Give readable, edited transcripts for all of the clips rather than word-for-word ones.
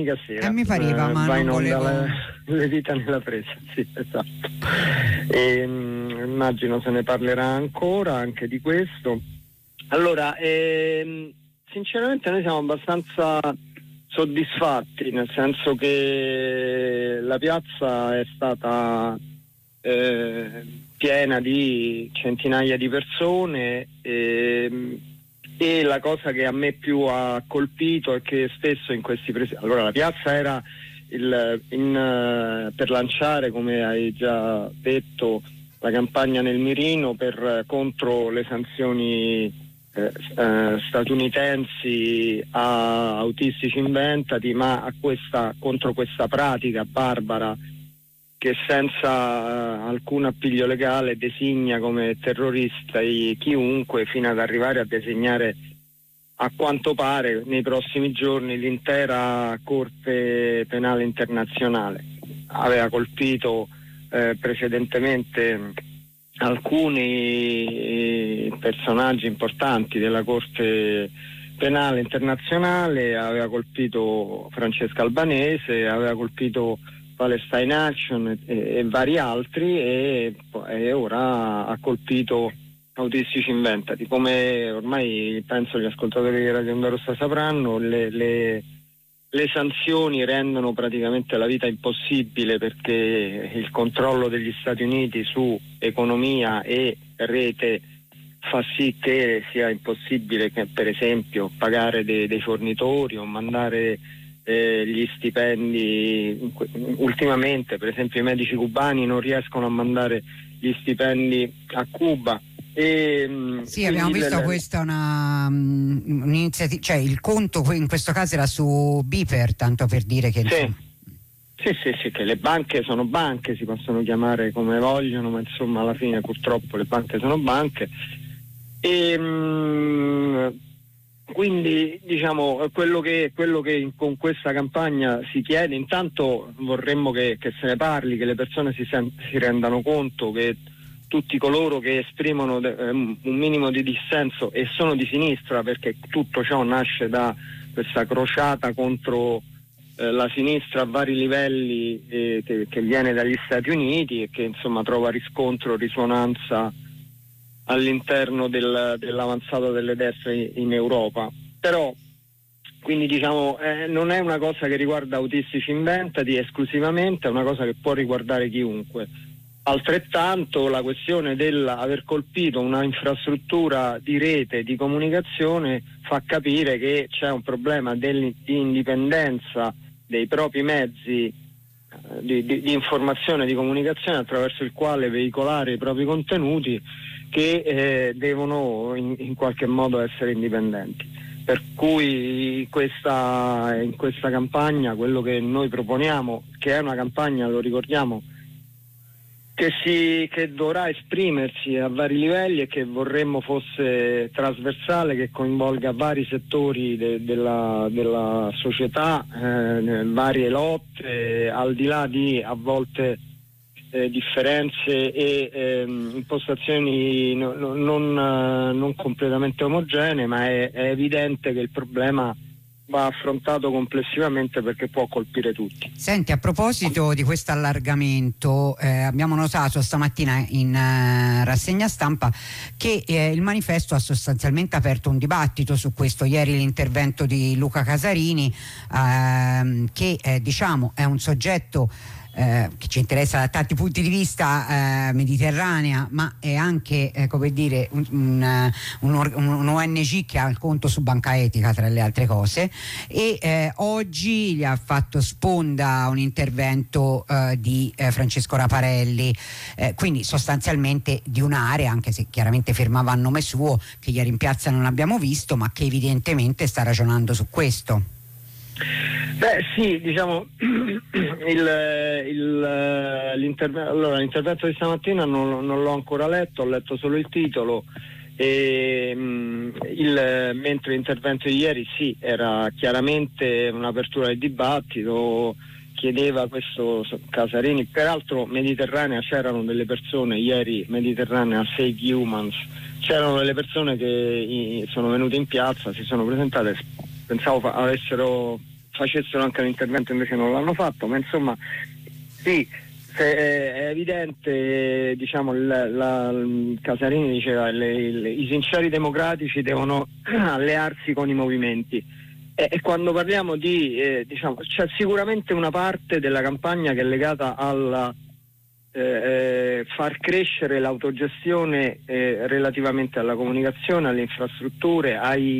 sera. Mi pareva, ma va non in onda volevo... le vita nella presa, sì, esatto. E, immagino se ne parlerà ancora anche di questo. Allora, sinceramente noi siamo abbastanza soddisfatti, nel senso che la piazza è stata piena di centinaia di persone, e la cosa che a me più ha colpito è che spesso in questi allora la piazza era per lanciare, come hai già detto, la campagna nel mirino contro le sanzioni statunitensi a Autistici Inventati, ma contro questa pratica barbara che senza alcun appiglio legale designa come terrorista chiunque, fino ad arrivare a designare, a quanto pare, nei prossimi giorni l'intera Corte Penale Internazionale. Aveva colpito precedentemente alcuni personaggi importanti della Corte Penale Internazionale, aveva colpito Francesca Albanese, aveva colpito Palestine Action e vari altri, e ora ha colpito Autistici Inventati. Come ormai penso gli ascoltatori di Radio Onda Rossa sapranno, le sanzioni rendono praticamente la vita impossibile, perché il controllo degli Stati Uniti su economia e rete fa sì che sia impossibile, che per esempio pagare dei fornitori o mandare gli stipendi. Ultimamente per esempio i medici cubani non riescono a mandare gli stipendi a Cuba. Sì, abbiamo visto questa un'iniziativa, cioè il conto in questo caso era su Biper, tanto per dire che sì, che le banche sono banche, si possono chiamare come vogliono, ma insomma alla fine purtroppo le banche sono banche. Quindi diciamo quello che con questa campagna si chiede, intanto vorremmo che se ne parli, che le persone si rendano conto che tutti coloro che esprimono un minimo di dissenso, e sono di sinistra, perché tutto ciò nasce da questa crociata contro la sinistra a vari livelli, che viene dagli Stati Uniti e che insomma trova riscontro, risonanza all'interno dell'avanzata delle destre in Europa. Però quindi diciamo non è una cosa che riguarda Autistici Inventati esclusivamente, è una cosa che può riguardare chiunque. Altrettanto la questione dell'aver colpito una infrastruttura di rete di comunicazione fa capire che c'è un problema di indipendenza dei propri mezzi di informazione e di comunicazione, attraverso il quale veicolare i propri contenuti, che devono in qualche modo essere indipendenti. Per cui in questa campagna quello che noi proponiamo, che è una campagna, lo ricordiamo, che dovrà esprimersi a vari livelli e che vorremmo fosse trasversale, che coinvolga vari settori della società, varie lotte, al di là di a volte differenze e impostazioni non completamente omogenee, ma è evidente che il problema va affrontato complessivamente, perché può colpire tutti. Senti, a proposito di questo allargamento, abbiamo notato stamattina in rassegna stampa che il Manifesto ha sostanzialmente aperto un dibattito su questo. Ieri l'intervento di Luca Casarini, che diciamo è un soggetto che ci interessa da tanti punti di vista, mediterranea, ma è anche come dire un ONG che ha il conto su Banca Etica, tra le altre cose, e oggi gli ha fatto sponda un intervento di Francesco Raparelli, quindi sostanzialmente di un'area, anche se chiaramente firmava a nome suo, che ieri in piazza non abbiamo visto, ma che evidentemente sta ragionando su questo. Beh sì, diciamo l'intervento di stamattina non l'ho ancora letto, ho letto solo il titolo, mentre l'intervento di ieri sì, era chiaramente un'apertura del dibattito, chiedeva questo Casarini. Peraltro Mediterranea, c'erano delle persone ieri, Mediterranea Save Humans, c'erano delle persone che sono venute in piazza, si sono presentate, pensavo avessero facessero anche l'intervento, invece non l'hanno fatto, ma insomma sì, è evidente, diciamo, Casarini diceva i sinceri democratici devono allearsi con i movimenti, e quando parliamo di diciamo, c'è sicuramente una parte della campagna che è legata alla far crescere l'autogestione relativamente alla comunicazione, alle infrastrutture,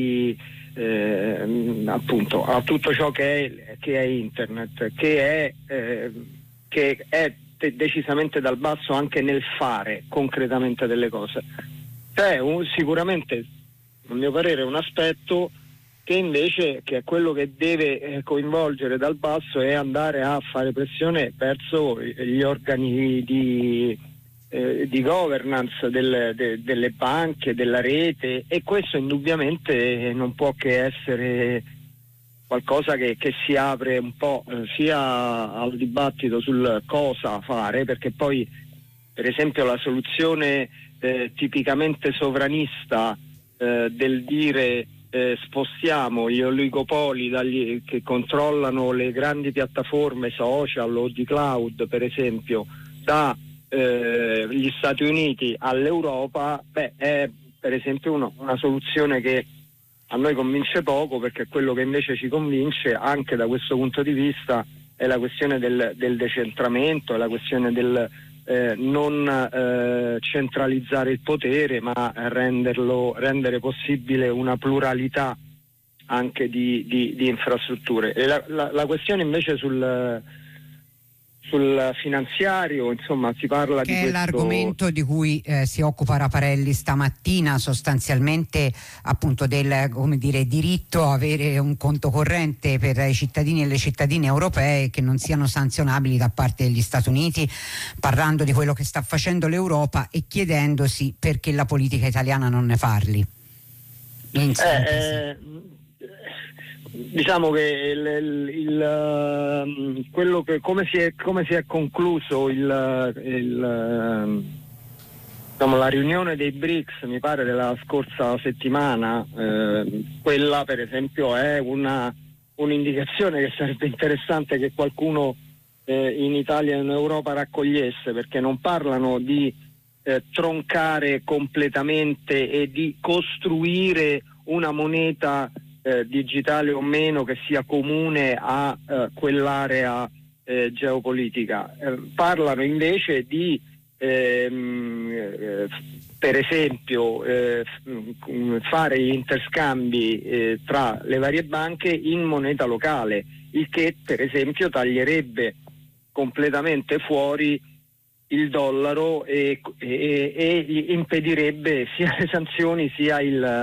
appunto a tutto ciò che è internet, che è decisamente dal basso anche nel fare concretamente delle cose. C'è sicuramente, a mio parere, un aspetto che invece, che è quello che deve coinvolgere dal basso, è andare a fare pressione verso gli organi di governance delle banche, della rete, e questo indubbiamente non può che essere qualcosa che si apre un po' sia al dibattito sul cosa fare, perché poi per esempio la soluzione tipicamente sovranista del dire spostiamo gli oligopoli che controllano le grandi piattaforme social o di cloud, per esempio, da gli Stati Uniti all'Europa, è per esempio una soluzione che a noi convince poco, perché quello che invece ci convince anche da questo punto di vista è la questione del decentramento, è la questione del non centralizzare il potere, ma rendere possibile una pluralità anche di infrastrutture. E la questione invece sul finanziario, insomma, si parla che di è questo... l'argomento di cui si occupa Raparelli stamattina, sostanzialmente appunto del, come dire, diritto a avere un conto corrente per i cittadini e le cittadine europee che non siano sanzionabili da parte degli Stati Uniti, parlando di quello che sta facendo l'Europa e chiedendosi perché la politica italiana non ne parli. Diciamo che quello che come si è concluso diciamo, la riunione dei BRICS, mi pare della scorsa settimana, quella per esempio è un'indicazione che sarebbe interessante che qualcuno in Italia e in Europa raccogliesse, perché non parlano di troncare completamente e di costruire una moneta digitale o meno che sia comune a quell'area geopolitica. Parlano invece di per esempio fare gli interscambi tra le varie banche in moneta locale, il che per esempio taglierebbe completamente fuori il dollaro e impedirebbe sia le sanzioni sia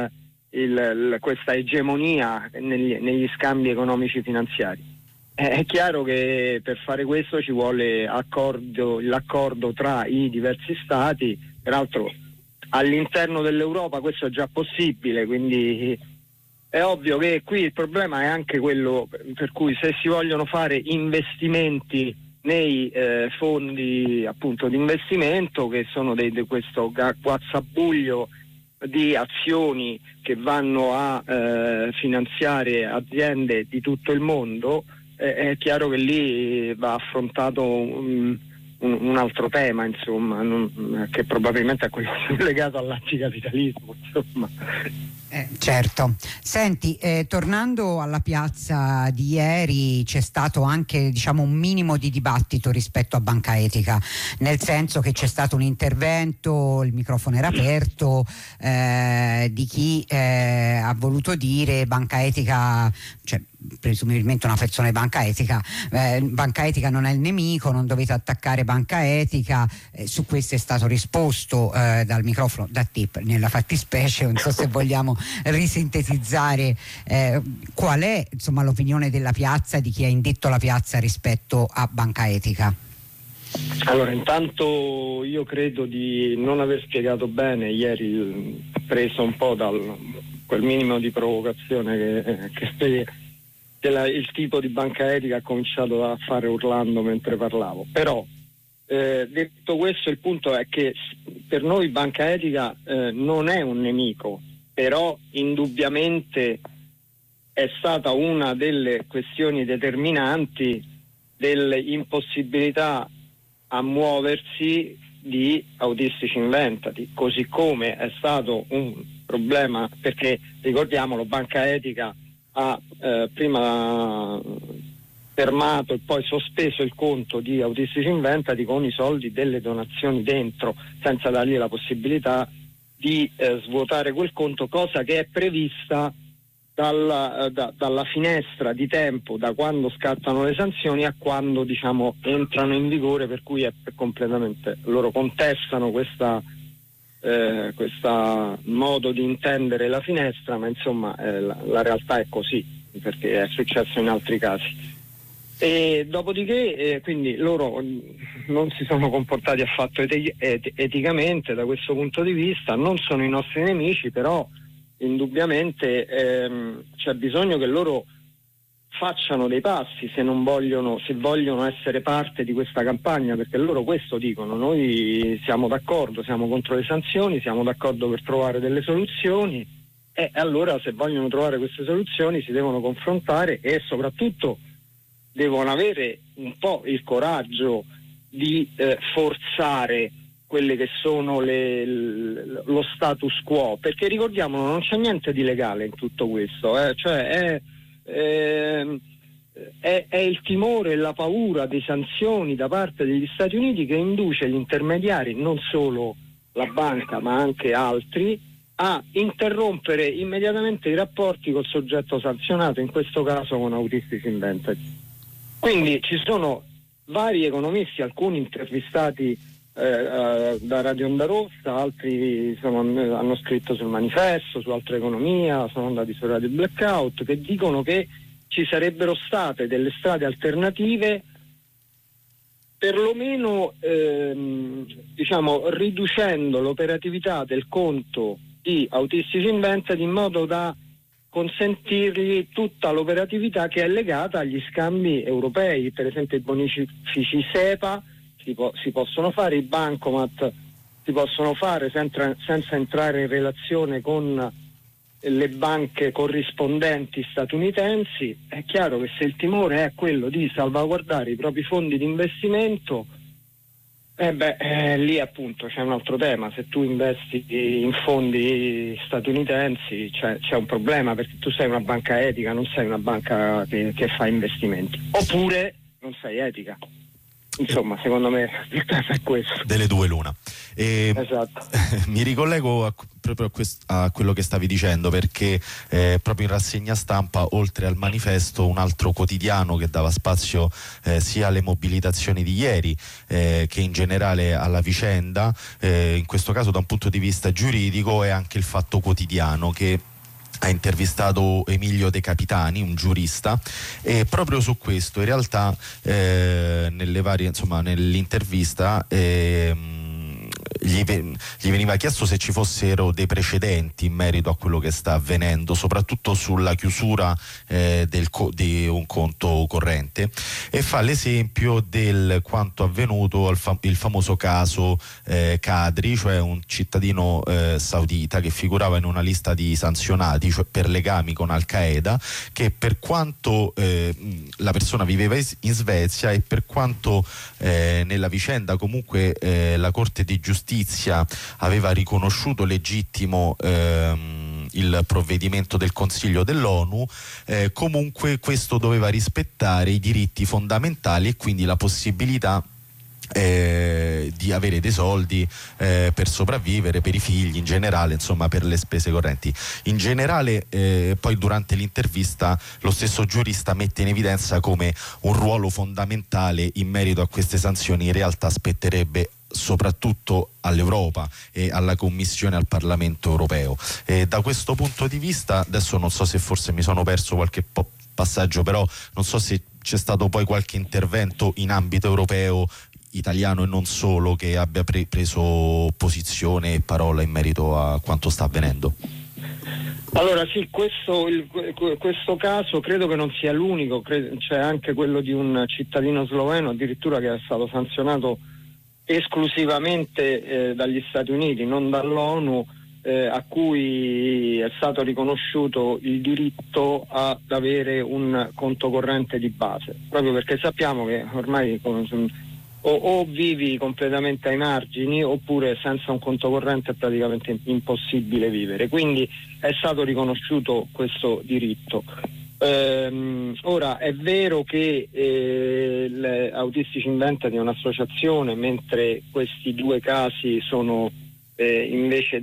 questa egemonia negli scambi economici finanziari. È chiaro che per fare questo ci vuole l'accordo tra i diversi stati, peraltro all'interno dell'Europa questo è già possibile, quindi è ovvio che qui il problema è anche quello per cui se si vogliono fare investimenti nei fondi appunto di investimento, che sono di questo guazzabuglio di azioni che vanno a finanziare aziende di tutto il mondo, è chiaro che lì va affrontato un altro tema, insomma, che probabilmente è quello legato all'anticapitalismo, insomma. Certo. Senti, tornando alla piazza di ieri, c'è stato anche, diciamo, un minimo di dibattito rispetto a Banca Etica, nel senso che c'è stato un intervento, il microfono era aperto, di chi ha voluto dire Banca Etica, cioè presumibilmente una persona di Banca Etica non è il nemico, non dovete attaccare Banca Etica. Su questo è stato risposto dal microfono, da te nella fattispecie. Non so se vogliamo risintetizzare qual è, insomma, l'opinione della piazza, di chi ha indetto la piazza rispetto a Banca Etica. Allora, intanto io credo di non aver spiegato bene ieri, preso un po' dal quel minimo di provocazione che il tipo di Banca Etica ha cominciato a fare urlando mentre parlavo. Però detto questo, il punto è che per noi Banca Etica non è un nemico, però indubbiamente è stata una delle questioni determinanti dell'impossibilità a muoversi di Autistici Inventati, così come è stato un problema, perché ricordiamolo, Banca Etica ha prima fermato e poi sospeso il conto di Autistici Inventati con i soldi delle donazioni dentro, senza dargli la possibilità di svuotare quel conto, cosa che è prevista dalla finestra di tempo da quando scattano le sanzioni a quando, diciamo, entrano in vigore, per cui è completamente, loro contestano questa modo di intendere la finestra, ma insomma la realtà è così, perché è successo in altri casi. E dopodiché quindi loro non si sono comportati affatto eticamente da questo punto di vista, non sono i nostri nemici, però indubbiamente c'è bisogno che loro facciano dei passi se vogliono essere parte di questa campagna, perché loro questo dicono: noi siamo d'accordo, siamo contro le sanzioni, siamo d'accordo per trovare delle soluzioni, e allora se vogliono trovare queste soluzioni si devono confrontare e soprattutto devono avere un po' il coraggio di forzare quelle che sono lo status quo, perché ricordiamolo, non c'è niente di legale in tutto questo, cioè è il timore e la paura di sanzioni da parte degli Stati Uniti che induce gli intermediari, non solo la banca ma anche altri, a interrompere immediatamente i rapporti col soggetto sanzionato, in questo caso con Autistici Inventati. Quindi ci sono vari economisti, alcuni intervistati da Radio Onda Rossa, altri hanno scritto sul Manifesto, su Altra Economia, sono andati su Radio Blackout, che dicono che ci sarebbero state delle strade alternative, perlomeno diciamo riducendo l'operatività del conto di Autistici Inventati in modo da consentirgli tutta l'operatività che è legata agli scambi europei, per esempio i bonifici SEPA si possono fare, i bancomat si possono fare senza entrare in relazione con le banche corrispondenti statunitensi. È chiaro che se il timore è quello di salvaguardare i propri fondi di investimento, lì appunto c'è un altro tema: se tu investi in fondi statunitensi c'è un problema, perché tu sei una banca etica, non sei una banca che fa investimenti, oppure non sei etica. Insomma, secondo me il tema è questo. Delle due l'una. Esatto. Mi ricollego proprio a quello che stavi dicendo, perché proprio in rassegna stampa, oltre al Manifesto, un altro quotidiano che dava spazio sia alle mobilitazioni di ieri che in generale alla vicenda, in questo caso da un punto di vista giuridico, è anche il Fatto Quotidiano, che ha intervistato Emilio De Capitani, un giurista, e proprio su questo in realtà nell'intervista gli veniva chiesto se ci fossero dei precedenti in merito a quello che sta avvenendo, soprattutto sulla chiusura di un conto corrente, e fa l'esempio del quanto avvenuto il famoso caso Qadri, cioè un cittadino saudita che figurava in una lista di sanzionati, cioè per legami con Al-Qaeda, che per quanto la persona viveva in Svezia e per quanto nella vicenda comunque la Corte di Giustizia aveva riconosciuto legittimo il provvedimento del Consiglio dell'ONU, comunque questo doveva rispettare i diritti fondamentali e quindi la possibilità di avere dei soldi per sopravvivere, per i figli in generale, insomma per le spese correnti in generale. Poi durante l'intervista lo stesso giurista mette in evidenza come un ruolo fondamentale in merito a queste sanzioni in realtà spetterebbe soprattutto all'Europa e alla Commissione, al Parlamento europeo. Da questo punto di vista, adesso non so se forse mi sono perso qualche passaggio, però non so se c'è stato poi qualche intervento in ambito europeo, italiano e non solo, che abbia preso posizione e parola in merito a quanto sta avvenendo. Allora sì, questo caso credo che non sia l'unico, c'è anche quello di un cittadino sloveno addirittura che è stato sanzionato esclusivamente dagli Stati Uniti, non dall'ONU, a cui è stato riconosciuto il diritto ad avere un conto corrente di base, proprio perché sappiamo che ormai o vivi completamente ai margini, oppure senza un conto corrente è praticamente impossibile vivere, quindi è stato riconosciuto questo diritto. Ora è vero che Autistici Invented è un'associazione, mentre questi due casi sono invece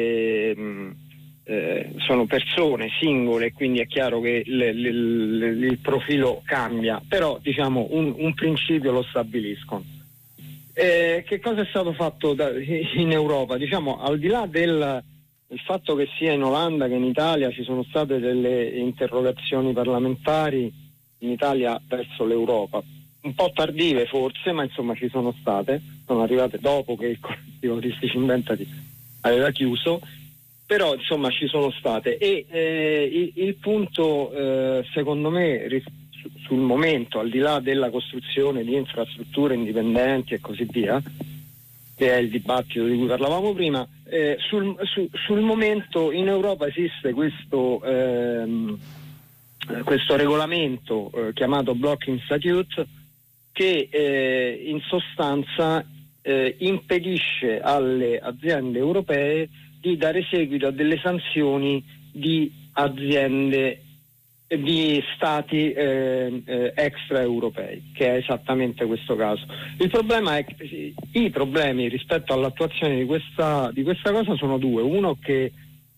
sono persone singole, quindi è chiaro che il profilo cambia, però diciamo un principio lo stabiliscono. Che cosa è stato fatto in Europa? Diciamo, al di là del fatto che sia in Olanda che in Italia ci sono state delle interrogazioni parlamentari in Italia verso l'Europa, un po' tardive forse, ma insomma ci sono state, sono arrivate dopo che il collettivo Autistici Invented aveva chiuso, però insomma ci sono state, e il punto secondo me sul momento, al di là della costruzione di infrastrutture indipendenti e così via, che è il dibattito di cui parlavamo prima, sul momento in Europa esiste questo regolamento chiamato Blocking Statute, che in sostanza impedisce alle aziende europee di dare seguito a delle sanzioni di aziende di stati extraeuropei, che è esattamente questo caso. Il problema è che i problemi rispetto all'attuazione di questa cosa sono due. Uno, che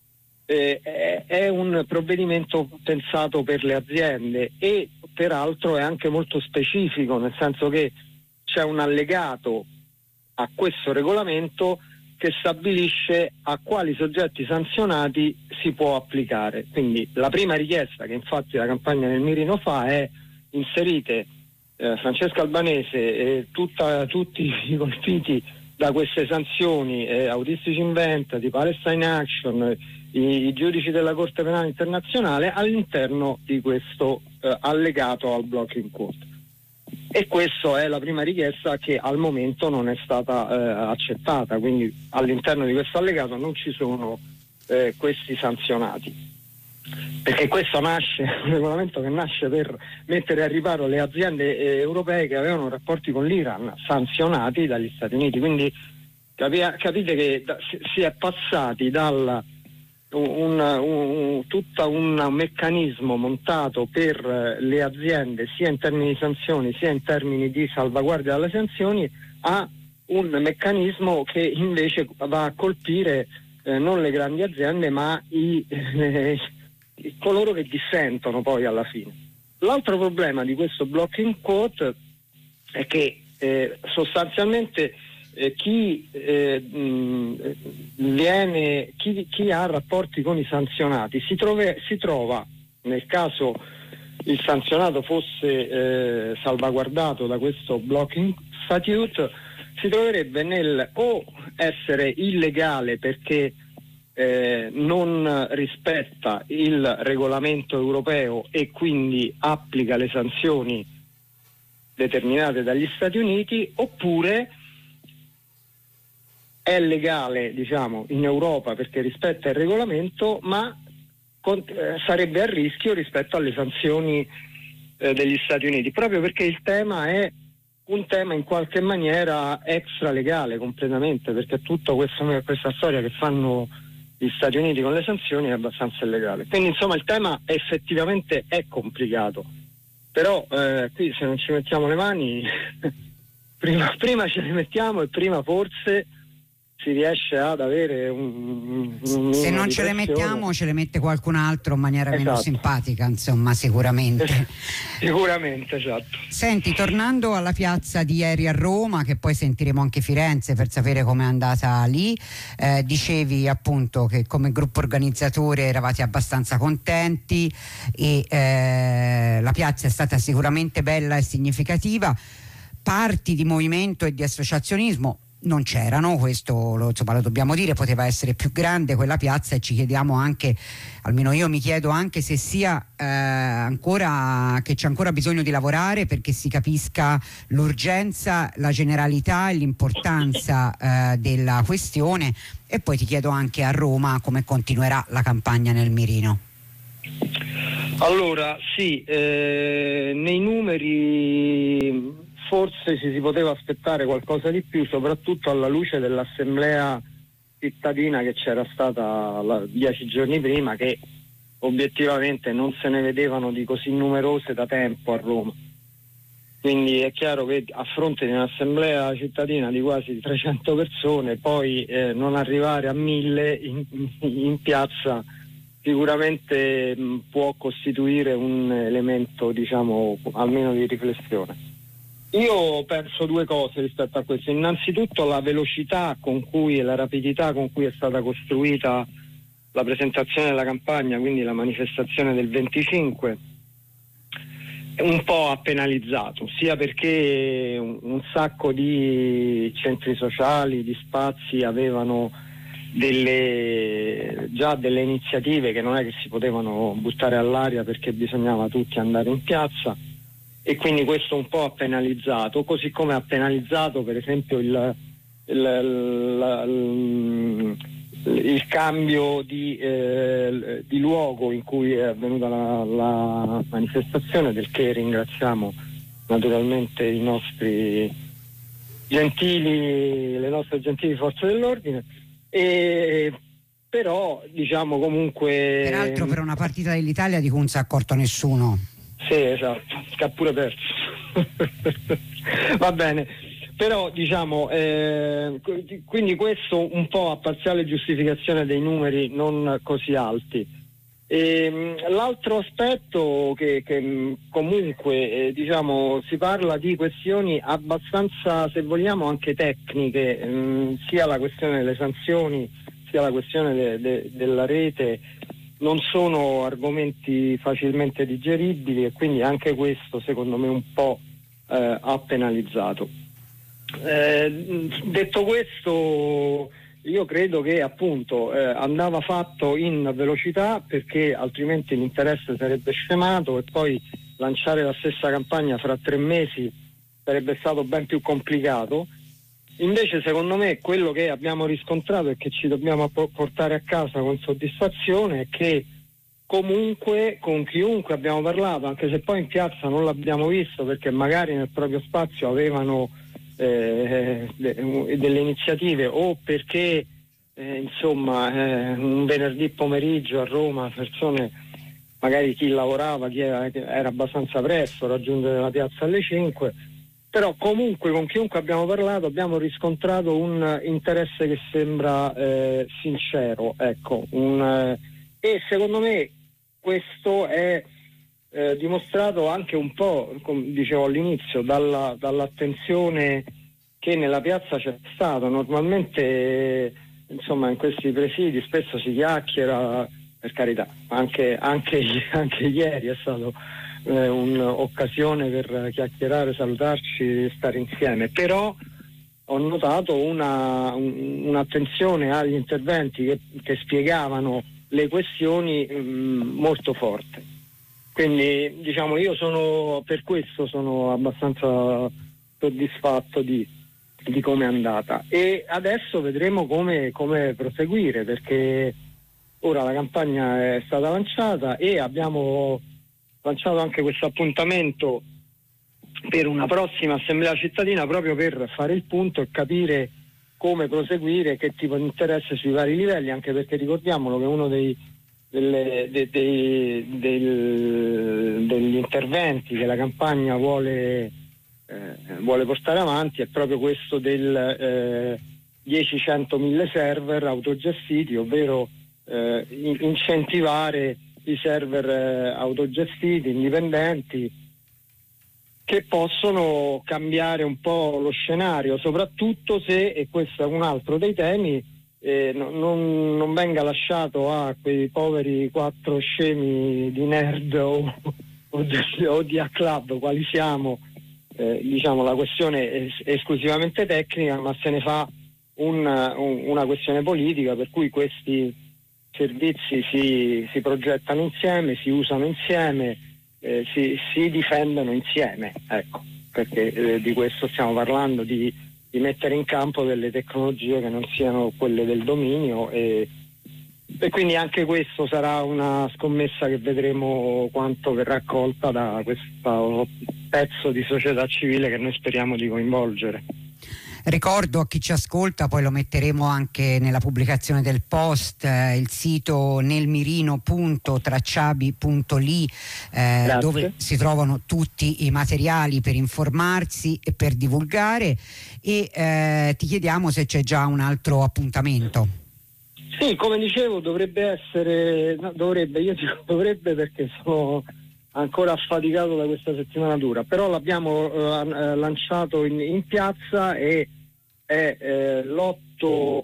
è un provvedimento pensato per le aziende, e peraltro è anche molto specifico, nel senso che c'è un allegato a questo regolamento che stabilisce a quali soggetti sanzionati si può applicare. Quindi la prima richiesta, che infatti la campagna del Mirino fa, è: inserite Francesca Albanese e tutti i colpiti da queste sanzioni, Autistici Invented, di Palestine Action, i giudici della Corte Penale Internazionale, all'interno di questo allegato al Blocking Court. E questa è la prima richiesta, che al momento non è stata accettata, quindi all'interno di questo allegato non ci sono questi sanzionati, perché questo nasce, un regolamento che nasce per mettere a riparo le aziende europee che avevano rapporti con l'Iran, sanzionati dagli Stati Uniti. Quindi capite che si è passati dal tutto un meccanismo montato per le aziende, sia in termini di sanzioni sia in termini di salvaguardia dalle sanzioni, a un meccanismo che invece va a colpire non le grandi aziende, ma coloro che dissentono poi alla fine. L'altro problema di questo blocking quote è che sostanzialmente chi ha rapporti con i sanzionati si trova, nel caso il sanzionato fosse salvaguardato da questo blocking statute, si troverebbe nel o essere illegale perché non rispetta il regolamento europeo e quindi applica le sanzioni determinate dagli Stati Uniti, oppure è legale, diciamo, in Europa perché rispetta il regolamento, ma sarebbe a rischio rispetto alle sanzioni degli Stati Uniti, proprio perché il tema è un tema in qualche maniera extralegale completamente, perché tutta questa storia che fanno gli Stati Uniti con le sanzioni è abbastanza illegale. Quindi insomma il tema effettivamente è complicato, però qui se non ci mettiamo le mani prima ce le mettiamo, e prima forse si riesce ad avere se non ce le mettiamo, ce le mette qualcun altro in maniera meno simpatica, insomma, sicuramente. Sicuramente, esatto. Senti, tornando alla piazza di ieri a Roma, che poi sentiremo anche Firenze per sapere com'è andata lì, dicevi appunto che come gruppo organizzatore eravate abbastanza contenti e la piazza è stata sicuramente bella e significativa. Parti di movimento e di associazionismo non c'erano, questo lo dobbiamo dire, poteva essere più grande quella piazza, e ci chiediamo anche, almeno io mi chiedo anche se sia ancora, che c'è ancora bisogno di lavorare perché si capisca l'urgenza, la generalità e l'importanza della questione, e poi ti chiedo anche a Roma come continuerà la campagna nel mirino. Allora sì, nei numeri forse ci si poteva aspettare qualcosa di più, soprattutto alla luce dell'assemblea cittadina che c'era stata 10 giorni prima, che obiettivamente non se ne vedevano di così numerose da tempo a Roma. Quindi è chiaro che a fronte di un'assemblea cittadina di quasi 300 persone, poi non arrivare a 1000 in piazza sicuramente può costituire un elemento, diciamo, almeno di riflessione. Io penso due cose rispetto a questo. Innanzitutto la velocità con cui e la rapidità con cui è stata costruita la presentazione della campagna, quindi la manifestazione del 25, un po' ha penalizzato, sia perché un sacco di centri sociali, di spazi avevano già delle iniziative che non è che si potevano buttare all'aria perché bisognava tutti andare in piazza, e quindi questo un po' ha penalizzato, così come ha penalizzato per esempio il cambio di luogo in cui è avvenuta la manifestazione, del che ringraziamo naturalmente le nostre gentili forze dell'ordine. Però diciamo comunque, peraltro per una partita dell'Italia di cui non si è accorto nessuno. Sì, esatto, che ha pure perso. Va bene, però diciamo quindi questo un po' a parziale giustificazione dei numeri non così alti. L'altro aspetto che comunque diciamo si parla di questioni abbastanza, se vogliamo, anche tecniche, sia la questione delle sanzioni sia la questione della rete, non sono argomenti facilmente digeribili, e quindi anche questo secondo me un po' ha penalizzato. Detto questo, io credo che appunto andava fatto in velocità, perché altrimenti l'interesse sarebbe scemato, e poi lanciare la stessa campagna fra 3 mesi sarebbe stato ben più complicato. Invece secondo me quello che abbiamo riscontrato e che ci dobbiamo portare a casa con soddisfazione è che comunque con chiunque abbiamo parlato, anche se poi in piazza non l'abbiamo visto perché magari nel proprio spazio avevano delle iniziative, o perché un venerdì pomeriggio a Roma persone, magari chi lavorava, chi era abbastanza presto raggiungere la piazza alle 5, però comunque con chiunque abbiamo parlato abbiamo riscontrato un interesse che sembra sincero, ecco, e secondo me questo è dimostrato anche un po', come dicevo all'inizio, dall'attenzione che nella piazza c'è stata. Normalmente in questi presidi spesso si chiacchiera, per carità, anche ieri è stato un'occasione per chiacchierare, salutarci, stare insieme, però ho notato un'attenzione agli interventi che spiegavano le questioni molto forte. Quindi diciamo io per questo sono abbastanza soddisfatto di come è andata, e adesso vedremo come proseguire, perché ora la campagna è stata lanciata e abbiamo lanciato anche questo appuntamento per una prossima assemblea cittadina, proprio per fare il punto e capire come proseguire, che tipo di interesse sui vari livelli, anche perché ricordiamolo che uno degli interventi che la campagna vuole portare avanti è proprio questo del 10-100.000 server autogestiti, ovvero incentivare i server autogestiti, indipendenti, che possono cambiare un po' lo scenario, soprattutto se, e questo è un altro dei temi, non venga lasciato a quei poveri 4 scemi di nerd o di A-Club quali siamo, diciamo la questione è esclusivamente tecnica, ma se ne fa una questione politica, per cui questi servizi si progettano insieme, si usano insieme, si difendono insieme, ecco, perché di questo stiamo parlando, di mettere in campo delle tecnologie che non siano quelle del dominio, e quindi anche questo sarà una scommessa che vedremo quanto verrà accolta da questo pezzo di società civile che noi speriamo di coinvolgere. Ricordo a chi ci ascolta, poi lo metteremo anche nella pubblicazione del post, il sito nelmirino.tracciabi.li, dove si trovano tutti i materiali per informarsi e per divulgare, e ti chiediamo se c'è già un altro appuntamento. Sì, come dicevo, dovrebbe perché sono ancora affaticato da questa settimana dura, però l'abbiamo lanciato in piazza, e è l'8